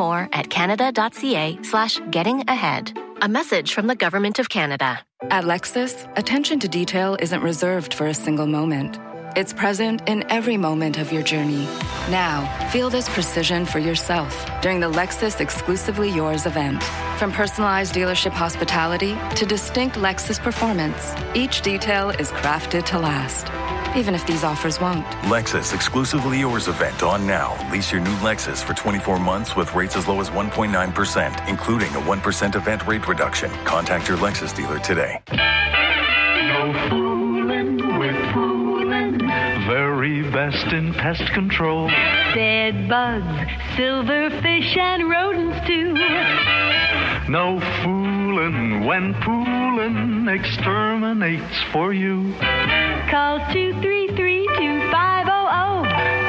more at canada.ca/gettingahead. A message from the Government of Canada. At Lexus, attention to detail isn't reserved for a single moment. It's present in every moment of your journey. Now, feel this precision for yourself during the Lexus Exclusively Yours event. From personalized dealership hospitality to distinct Lexus performance, each detail is crafted to last, even if these offers won't. Lexus Exclusively Yours event on now. Lease your new Lexus for 24 months with rates as low as 1.9%, including a 1% event rate reduction. Contact your Lexus dealer today. No fooling with Poulin, very best in pest control. Bed bugs, silverfish, and rodents too. No fooling when Poulin exterminates for you. Call 233-2500.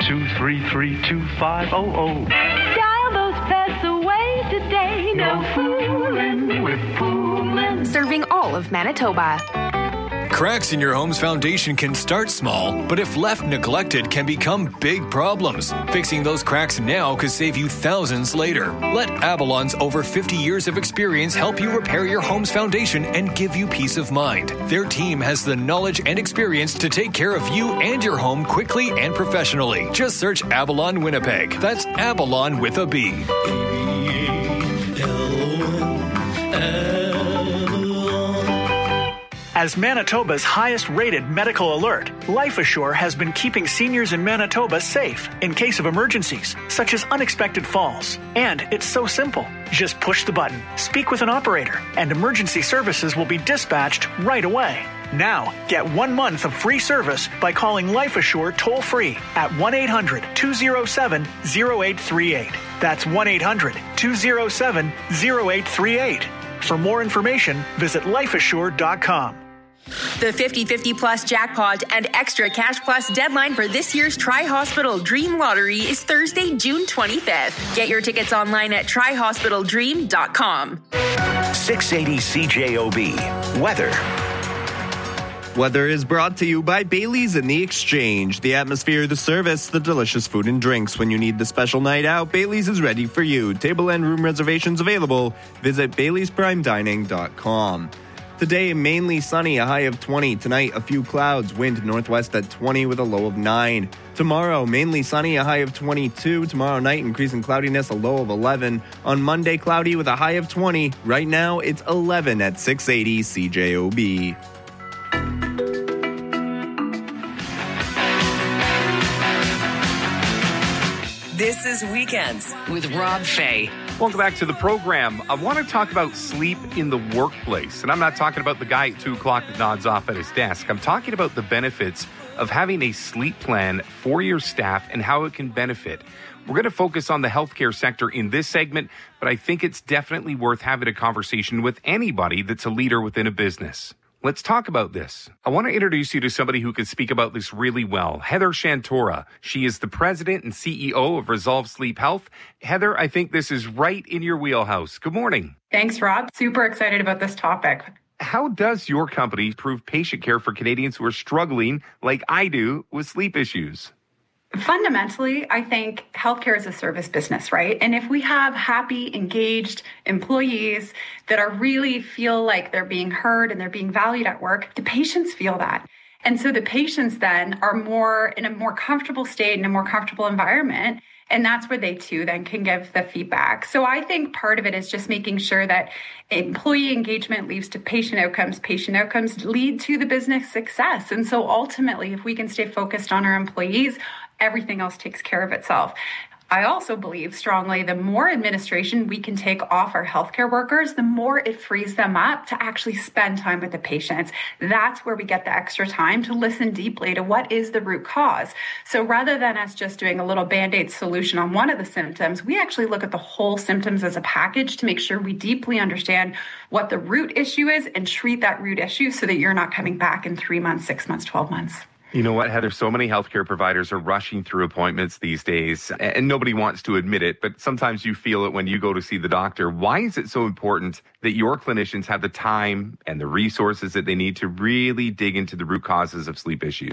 233-2500. Dial those pests away today. No fooling with Poulin. Serving all of Manitoba. Cracks in your home's foundation can start small, but if left neglected can become big problems. Fixing those cracks now could save you thousands later. Let Avalon's over 50 years of experience help you repair your home's foundation and give you peace of mind. Their team has the knowledge and experience to take care of you and your home quickly and professionally. Just search Avalon Winnipeg. That's Avalon with a B. As Manitoba's highest-rated medical alert, LifeAssure has been keeping seniors in Manitoba safe in case of emergencies, such as unexpected falls. And it's so simple. Just push the button, speak with an operator, and emergency services will be dispatched right away. Now, get 1 month of free service by calling LifeAssure toll-free at 1-800-207-0838. That's 1-800-207-0838. For more information, visit lifeassure.com. The 50/50 Plus jackpot and extra cash plus deadline for this year's Tri-Hospital Dream Lottery is Thursday, June 25th. Get your tickets online at trihospitaldream.com. 680 CJOB. Weather. Weather is brought to you by Bailey's and The Exchange. The atmosphere, the service, the delicious food and drinks. When you need the special night out, Bailey's is ready for you. Table and room reservations available. Visit baileysprimedining.com. Today, mainly sunny, a high of 20. Tonight, a few clouds, wind northwest at 20 with a low of 9. Tomorrow, mainly sunny, a high of 22. Tomorrow night, increasing cloudiness, a low of 11. On Monday, cloudy with a high of 20. Right now, it's 11 at 680 CJOB. This is Weekends with Rob Fay. Welcome back to the program. I want to talk about sleep in the workplace. And I'm not talking about the guy at 2 o'clock that nods off at his desk. I'm talking about the benefits of having a sleep plan for your staff and how it can benefit. We're going to focus on the healthcare sector in this segment, but I think it's definitely worth having a conversation with anybody that's a leader within a business. Let's talk about this. I want to introduce you to somebody who can speak about this really well, Heather Shantora. She is the president and CEO of Resolve Sleep Health. Heather, I think this is right in your wheelhouse. Good morning. Thanks, Rob. Super excited about this topic. How does your company improve patient care for Canadians who are struggling, like I do, with sleep issues? Fundamentally, I think healthcare is a service business, right? And if we have happy, engaged employees that are really feel like they're being heard and they're being valued at work, the patients feel that. And so the patients then are more in a more comfortable state, in a more comfortable environment. And that's where they too then can give the feedback. So I think part of it is just making sure that employee engagement leads to patient outcomes lead to the business success. And so ultimately, if we can stay focused on our employees, everything else takes care of itself. I also believe strongly the more administration we can take off our healthcare workers, the more it frees them up to actually spend time with the patients. That's where we get the extra time to listen deeply to what is the root cause. So rather than us just doing a little Band-Aid solution on one of the symptoms, we actually look at the whole symptoms as a package to make sure we deeply understand what the root issue is and treat that root issue so that you're not coming back in 3 months, 6 months, 12 months. You know what, Heather? So many healthcare providers are rushing through appointments these days, and nobody wants to admit it, but sometimes you feel it when you go to see the doctor. Why is it so important that your clinicians have the time and the resources that they need to really dig into the root causes of sleep issues?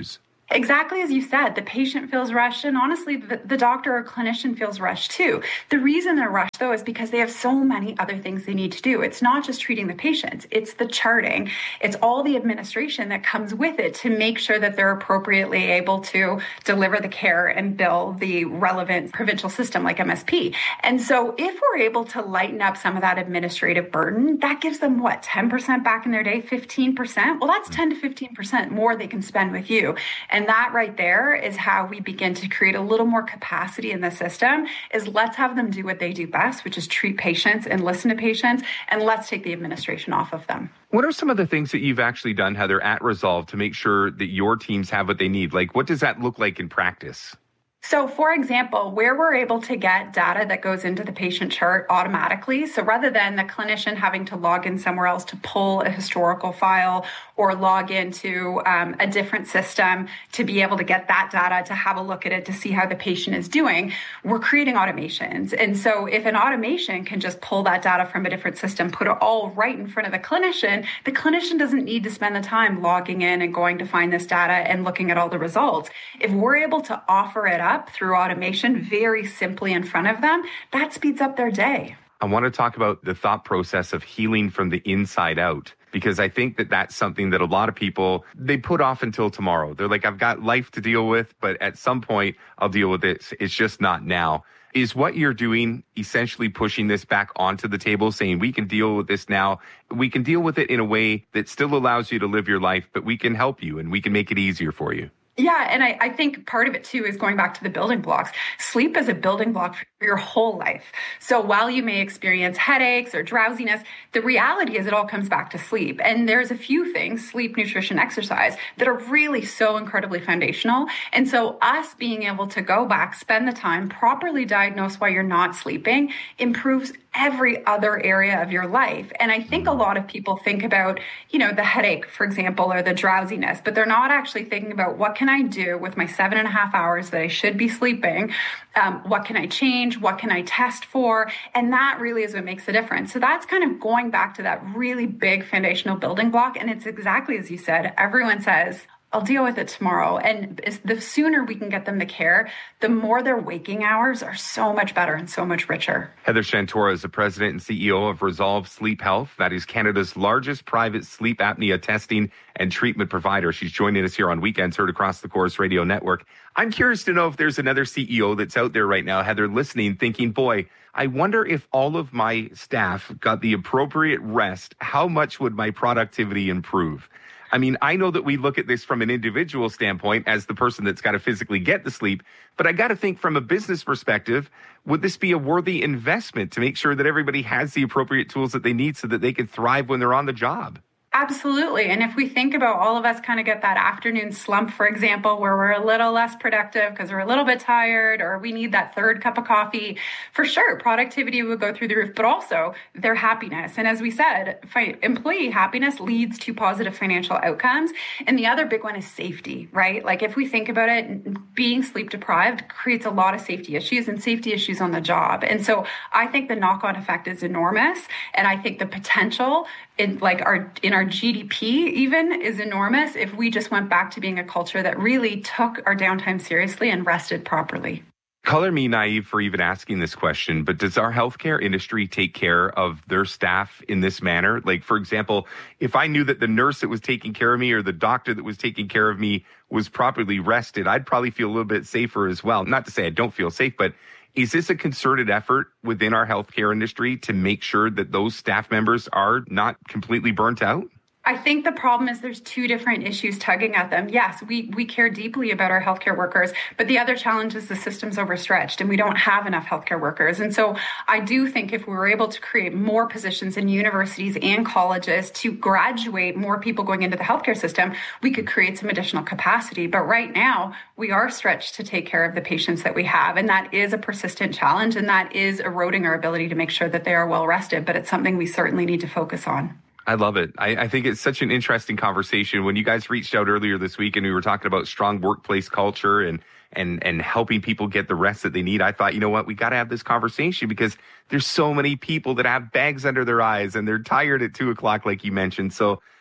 Exactly as you said, the patient feels rushed, and honestly, the doctor or clinician feels rushed too. The reason they're rushed, though, is because they have so many other things they need to do. It's not just treating the patients, it's the charting, it's all the administration that comes with it to make sure that they're appropriately able to deliver the care and bill the relevant provincial system like MSP. And so if we're able to lighten up some of that administrative burden, that gives them, 10% back in their day, 15%? Well, that's 10 to 15% more they can spend with you. And that right there is how we begin to create a little more capacity in the system, is let's have them do what they do best, which is treat patients and listen to patients, and let's take the administration off of them. What are some of the things that you've actually done, Heather, at Resolve to make sure that your teams have what they need? Like, what does that look like in practice? So, for example, where we're able to get data that goes into the patient chart automatically, so rather than the clinician having to log in somewhere else to pull a historical file or log into a different system to be able to get that data, to have a look at it, to see how the patient is doing, we're creating automations. And so if an automation can just pull that data from a different system, put it all right in front of the clinician doesn't need to spend the time logging in and going to find this data and looking at all the results. If we're able to offer it up through automation very simply in front of them, that speeds up their day. I want to talk about the thought process of healing from the inside out, because I think that that's something that a lot of people, they put off until tomorrow. They're like, I've got life to deal with, but at some point I'll deal with it. It's just not now. Is what you're doing essentially pushing this back onto the table, saying we can deal with this now? We can deal with it in a way that still allows you to live your life, but we can help you and we can make it easier for you. Yeah, and I think part of it too is going back to the building blocks. Sleep is a building block for your whole life. So while you may experience headaches or drowsiness, the reality is it all comes back to sleep. And there's a few things, sleep, nutrition, exercise, that are really so incredibly foundational. And so us being able to go back, spend the time, properly diagnose why you're not sleeping, improves every other area of your life. And I think a lot of people think about, the headache, for example, or the drowsiness, but they're not actually thinking about what can I do with my 7.5 hours that I should be sleeping? What can I change? What can I test for? And that really is what makes the difference. So that's kind of going back to that really big foundational building block. And it's exactly as you said, everyone says, I'll deal with it tomorrow. And the sooner we can get them the care, the more their waking hours are so much better and so much richer. Heather Shantora is the president and CEO of Resolve Sleep Health. That is Canada's largest private sleep apnea testing and treatment provider. She's joining us here on Weekends, heard across the Corus Radio Network. I'm curious to know if there's another CEO that's out there right now, Heather, listening, thinking, boy, I wonder if all of my staff got the appropriate rest, how much would my productivity improve? I mean, I know that we look at this from an individual standpoint as the person that's got to physically get the sleep, but I got to think from a business perspective, would this be a worthy investment to make sure that everybody has the appropriate tools that they need so that they can thrive when they're on the job? Absolutely. And if we think about all of us kind of get that afternoon slump, for example, where we're a little less productive because we're a little bit tired or we need that third cup of coffee, for sure, productivity would go through the roof, but also their happiness. And as we said, employee happiness leads to positive financial outcomes. And the other big one is safety, right? Like if we think about it, being sleep deprived creates a lot of safety issues and safety issues on the job. And so I think the knock-on effect is enormous. And I think the potential in our GDP even is enormous if we just went back to being a culture that really took our downtime seriously and rested properly. Color me naive for even asking this question, but does our healthcare industry take care of their staff in this manner? Like, for example, if I knew that the nurse that was taking care of me or the doctor that was taking care of me was properly rested, I'd probably feel a little bit safer as well. Not to say I don't feel safe, but is this a concerted effort within our healthcare industry to make sure that those staff members are not completely burnt out? I think the problem is there's two different issues tugging at them. Yes, we care deeply about our healthcare workers, but the other challenge is the system's overstretched and we don't have enough healthcare workers. And so I do think if we were able to create more positions in universities and colleges to graduate more people going into the healthcare system, we could create some additional capacity. But right now, we are stretched to take care of the patients that we have. And that is a persistent challenge, and that is eroding our ability to make sure that they are well rested. But it's something we certainly need to focus on. I love it. I think it's such an interesting conversation. When you guys reached out earlier this week and we were talking about strong workplace culture and helping people get the rest that they need, I thought, you know what, we got to have this conversation because there's so many people that have bags under their eyes and they're tired at 2:00, like you mentioned. So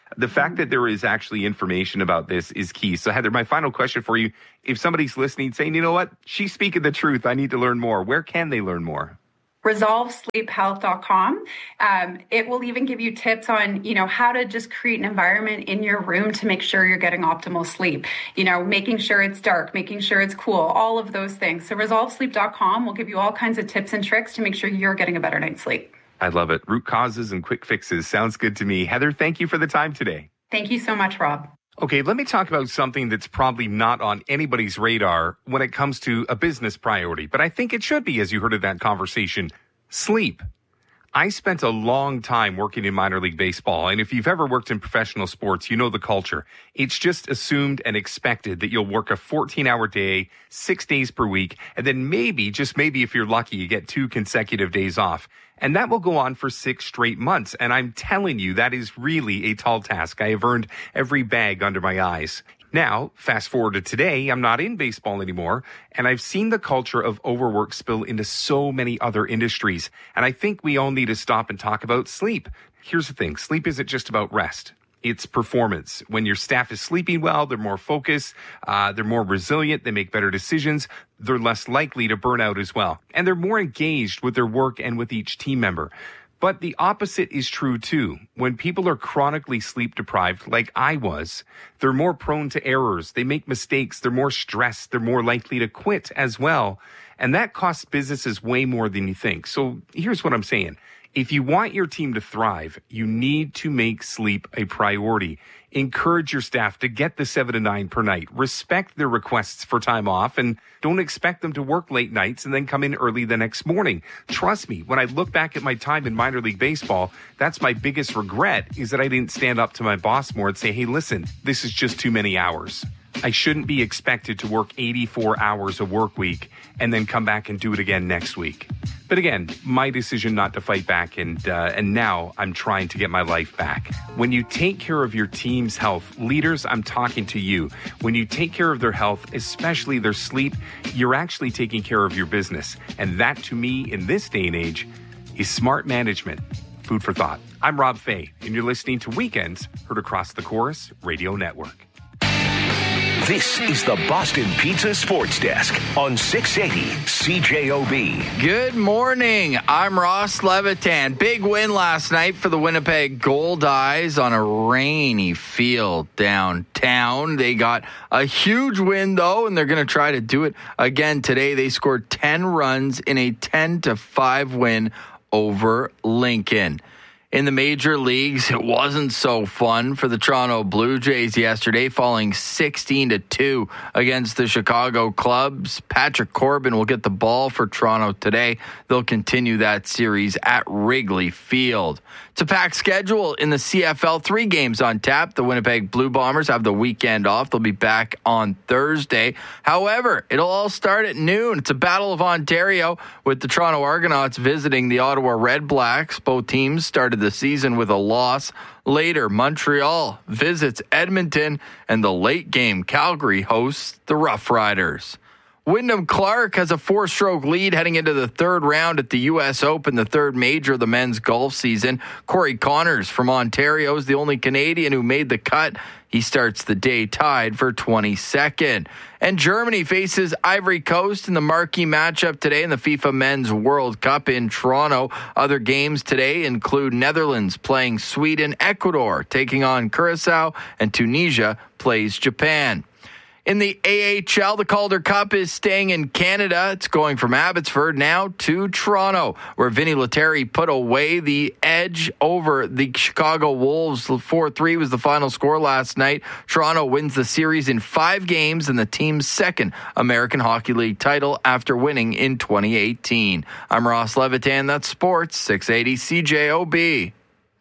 The fact that there is actually information about this is key. So, Heather, my final question for you, if somebody's listening saying, you know what, she's speaking the truth, I need to learn more, where can they learn more? ResolveSleepHealth.com. It will even give you tips on, how to just create an environment in your room to make sure you're getting optimal sleep. Making sure it's dark, making sure it's cool, all of those things. So ResolveSleep.com will give you all kinds of tips and tricks to make sure you're getting a better night's sleep. I love it. Root causes and quick fixes. Sounds good to me. Heather, thank you for the time today. Thank you so much, Rob. Okay, let me talk about something that's probably not on anybody's radar when it comes to a business priority, but I think it should be, as you heard of that conversation. Sleep. I spent a long time working in minor league baseball, and if you've ever worked in professional sports, you know the culture. It's just assumed and expected that you'll work a 14-hour day, 6 days per week, and then maybe, just maybe if you're lucky, you get 2 consecutive days off. And that will go on for 6 straight months. And I'm telling you, that is really a tall task. I have earned every bag under my eyes. Now, fast forward to today, I'm not in baseball anymore, and I've seen the culture of overwork spill into so many other industries. And I think we all need to stop and talk about sleep. Here's the thing. Sleep isn't just about rest. It's performance. When your staff is sleeping well, they're more focused, they're more resilient, they make better decisions, they're less likely to burn out as well. And they're more engaged with their work and with each team member. But the opposite is true too. When people are chronically sleep deprived, like I was, they're more prone to errors, they make mistakes, they're more stressed, they're more likely to quit as well. And that costs businesses way more than you think. So here's what I'm saying. If you want your team to thrive, you need to make sleep a priority. Encourage your staff to get the 7 to 9 per night. Respect their requests for time off and don't expect them to work late nights and then come in early the next morning. Trust me, when I look back at my time in minor league baseball, that's my biggest regret is that I didn't stand up to my boss more and say, hey, listen, this is just too many hours. I shouldn't be expected to work 84 hours a work week and then come back and do it again next week. But again, my decision not to fight back, and now I'm trying to get my life back. When you take care of your team's health, leaders, I'm talking to you. When you take care of their health, especially their sleep, you're actually taking care of your business. And that, to me, in this day and age, is smart management. Food for thought. I'm Rob Fay, and you're listening to Weekends, heard across the Chorus Radio Network. This is the Boston Pizza Sports Desk on 680 CJOB. Good morning. I'm Ross Levitan. Big win last night for the Winnipeg Gold Eyes on a rainy field downtown. They got a huge win, though, and they're going to try to do it again today. They scored 10 runs in a 10-5 win over Lincoln. In the major leagues, it wasn't so fun for the Toronto Blue Jays yesterday, falling 16-2 against the Chicago Cubs. Patrick Corbin will get the ball for Toronto today. They'll continue that series at Wrigley Field. It's a packed schedule in the CFL. 3 games on tap. The Winnipeg Blue Bombers have the weekend off. They'll be back on Thursday. However, it'll all start at noon. It's a Battle of Ontario with the Toronto Argonauts visiting the Ottawa Red Blacks. Both teams started the season with a loss. Later, Montreal visits Edmonton, and the late game, Calgary hosts the Rough Riders. Wyndham Clark has a 4-stroke lead heading into the 3rd round at the U.S. Open, the 3rd major of the men's golf season. Corey Connors from Ontario is the only Canadian who made the cut. He starts the day tied for 22nd. And Germany faces Ivory Coast in the marquee matchup today in the FIFA Men's World Cup in Toronto. Other games today include Netherlands playing Sweden, Ecuador taking on Curacao, and Tunisia plays Japan. In the AHL, the Calder Cup is staying in Canada. It's going from Abbotsford now to Toronto, where Vinny Lettieri put away the edge over the Chicago Wolves. 4-3 was the final score last night. Toronto wins the series in 5 games and the team's 2nd American Hockey League title after winning in 2018. I'm Ross Levitan. That's Sports 680 CJOB.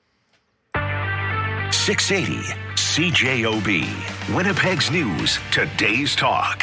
680 CJOB. Winnipeg's news, today's talk.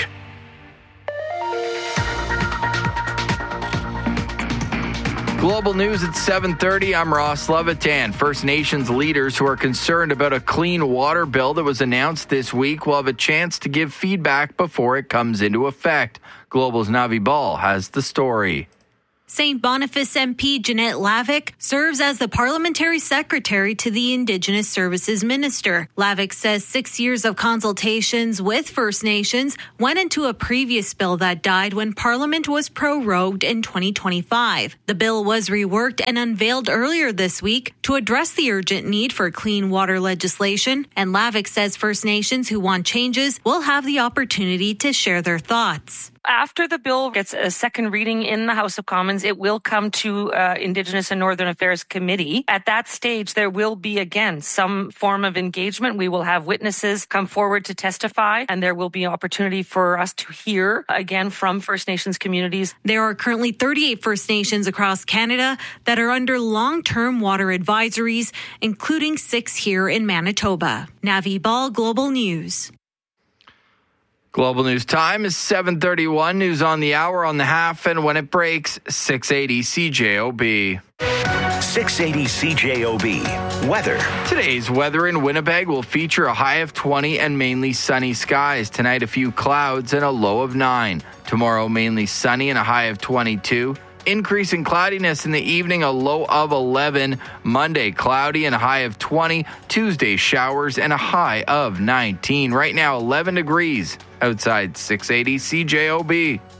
Global news at 7:30. I'm Ross Levitan. First Nations leaders who are concerned about a clean water bill that was announced this week will have a chance to give feedback before it comes into effect. Global's Navi Ball has the story. St. Boniface MP Jeanette Lavick serves as the parliamentary secretary to the Indigenous Services Minister. Lavick says 6 years of consultations with First Nations went into a previous bill that died when Parliament was prorogued in 2025. The bill was reworked and unveiled earlier this week to address the urgent need for clean water legislation, and Lavick says First Nations who want changes will have the opportunity to share their thoughts. After the bill gets a second reading in the House of Commons, it will come to Indigenous and Northern Affairs Committee. At that stage, there will be, again, some form of engagement. We will have witnesses come forward to testify, and there will be opportunity for us to hear, again, from First Nations communities. There are currently 38 First Nations across Canada that are under long-term water advisories, including 6 here in Manitoba. Navi Ball, Global News. Global News time is 7:31. News on the hour, on the half, and when it breaks, 680 CJOB. 680 CJOB. Weather. Today's weather in Winnipeg will feature a high of 20 and mainly sunny skies. Tonight, a few clouds and a low of 9. Tomorrow, mainly sunny and a high of 22. Increase in cloudiness in the evening, a low of 11. Monday, cloudy and a high of 20. Tuesday, showers and a high of 19. Right now, 11 degrees outside 680 CJOB.